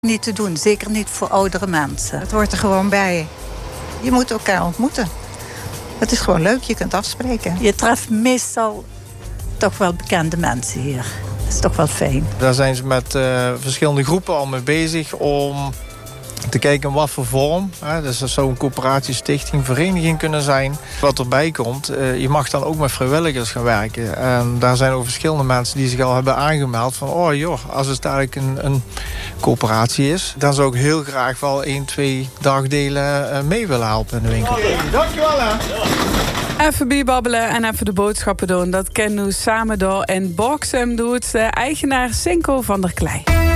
Niet te doen, zeker niet voor oudere mensen. Het hoort er gewoon bij. Je moet elkaar ontmoeten. Het is gewoon leuk, je kunt afspreken. Je treft meestal toch wel bekende mensen hier. Dat is toch wel fijn. Daar zijn ze met verschillende groepen al mee bezig om te kijken in wat voor vorm. Dus dat zou een coöperatie, stichting, vereniging kunnen zijn. Wat erbij komt, je mag dan ook met vrijwilligers gaan werken. En daar zijn ook verschillende mensen die zich al hebben aangemeld van, oh joh, als het eigenlijk een coöperatie is, dan zou ik heel graag wel 1-2 dagdelen mee willen helpen in de winkel. Dankjewel hè. Even bierbabbelen en even de boodschappen doen. Dat kennen we samen door. En Boxem doet de eigenaar Cinco van der Klei.